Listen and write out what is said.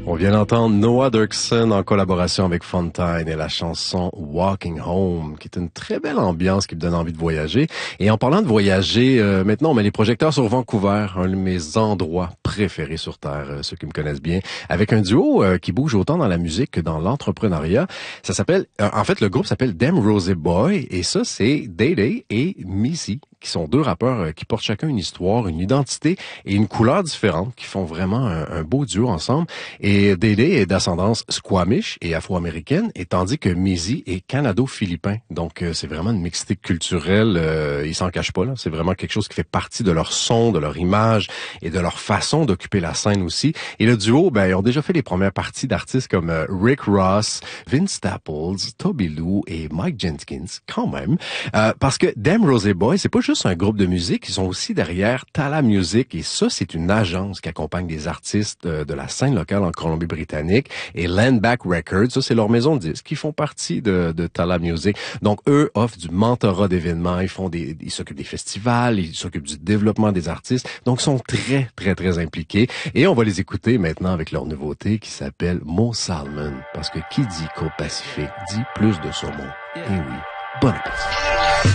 On vient d'entendre Noah Dirksen en collaboration avec Fontine et la chanson Walking Home, qui est une très belle ambiance qui me donne envie de voyager. Et en parlant de voyager, maintenant on met les projecteurs sur Vancouver, un de mes endroits préférés sur Terre, ceux qui me connaissent bien, avec un duo qui bouge autant dans la musique que dans l'entrepreneuriat. Ça s'appelle, en fait le groupe s'appelle Them Rosy Boy, et ça c'est Day Day et Missy, qui sont deux rappeurs qui portent chacun une histoire, une identité et une couleur différente, qui font vraiment un beau duo ensemble. Et Day Day est d'ascendance squamish et afro-américaine, et tandis que Missy est canado-philippin. Donc c'est vraiment une mixité culturelle, ils s'en cachent pas là. C'est vraiment quelque chose qui fait partie de leur son, de leur image et de leur façon d'occuper la scène aussi. Et le duo, ils ont déjà fait les premières parties d'artistes comme Rick Ross, Vince Staples, Toby Lou et Mike Jenkins, quand même. Parce que Them Rosy Boy, c'est pas juste un groupe de musique, ils sont aussi derrière Tala Music, et ça, c'est une agence qui accompagne des artistes de la scène locale en Colombie-Britannique, et Landback Records, ça, c'est leur maison de disques, qui font partie de Tala Music. Donc, eux offrent du mentorat d'événements, ils s'occupent des festivals, ils s'occupent du développement des artistes, donc ils sont très, très, très impliqués, et on va les écouter maintenant avec leur nouveauté qui s'appelle Mo Salmon, parce que qui dit qu'au Pacifique dit plus de saumon. Et oui, bon appétit.